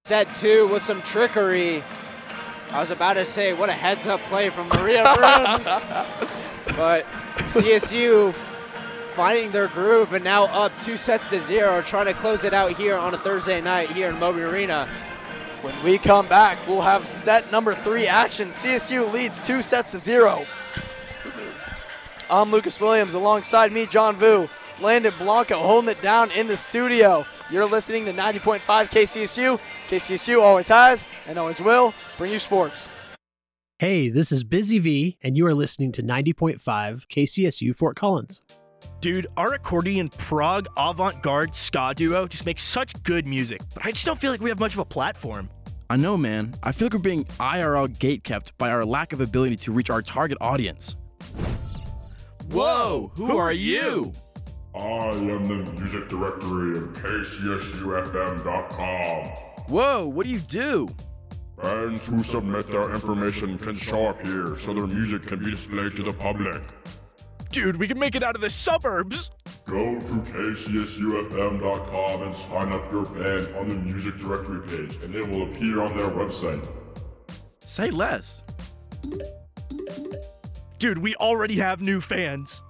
Set 2 with some trickery. I was about to say, what a heads-up play from Maria Broom. But CSU finding their groove and now up 2-0, trying to close it out here on a Thursday night here in Moby Arena. When we come back, we'll have set number 3 action. CSU leads 2-0. I'm Lucas Williams. Alongside me, John Vu. Landon Blanco holding it down in the studio. You're listening to 90.5 KCSU. KCSU always has and always will bring you sports. Hey, this is Busy V, and you are listening to 90.5 KCSU Fort Collins. Dude, our accordion prog avant-garde ska duo just makes such good music, but I just don't feel like we have much of a platform. I know, man. I feel like we're being IRL gatekept by our lack of ability to reach our target audience. Whoa, who are you? I am the music directory of KCSUFM.com. Whoa, what do you do? Fans who submit their information can show up here so their music can be displayed to the public. Dude, we can make it out of the suburbs. Go to KCSUFM.com and sign up your band on the music directory page, and it will appear on their website. Say less. Dude, we already have new fans.